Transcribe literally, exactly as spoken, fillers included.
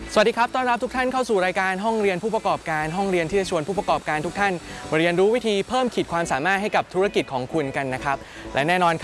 สวัสดีครับต้อนรับทุกท่านเข้าสู่รายการห้องเรียนผู้ประกอบการห้องเรียนที่จะชวนผู้ประกอบการทุกท่านมาเรียนรู้วิธีเพิ่มขีดความสามารถให้กับธุรกิจของคุณกันนะครับและแน่นอน